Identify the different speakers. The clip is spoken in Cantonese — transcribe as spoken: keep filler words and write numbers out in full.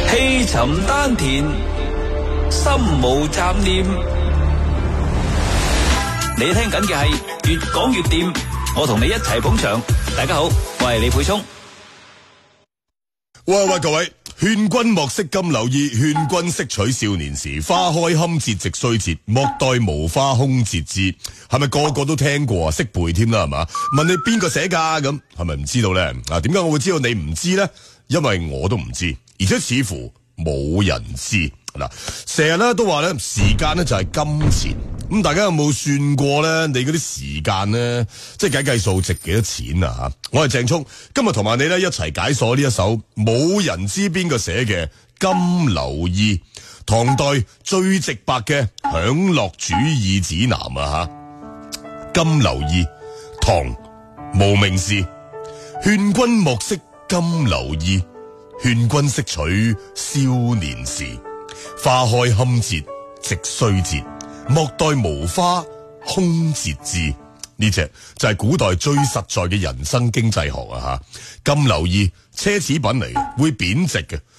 Speaker 1: 氣沉丹田，心無雜念。你聽緊嘅係越講越掂，我同你一齊捧場。大家好，我係李沛聰。
Speaker 2: 喂喂，各位，勸君莫惜金縷衣，勸君惜取少年時。花開堪折直須折，莫待無花空折枝。係咪個個都聽過啊？識背添啦，係嘛？問你邊個寫噶咁，係咪唔知道咧？啊，點解我會知道你唔知咧？因為我都唔知，而且似乎冇人知。嗱，成日咧都話咧，時間咧就係金錢。咁大家有冇算過咧？你嗰啲時間咧，即係計計數值幾多錢啊？吓，我係鄭聰，今日同埋你咧一齊解鎖呢一首冇人知邊個寫嘅《金縷衣》，唐代最直白嘅享樂主義指南啊！吓，《金縷衣》，唐，無名氏。勸君莫惜金縷衣，勸君惜取少年時。花開堪折直須折，莫待無花空折枝。呢隻就係古代最實在嘅人生經濟學啊！吓，金縷衣奢侈品嚟，會貶值嘅，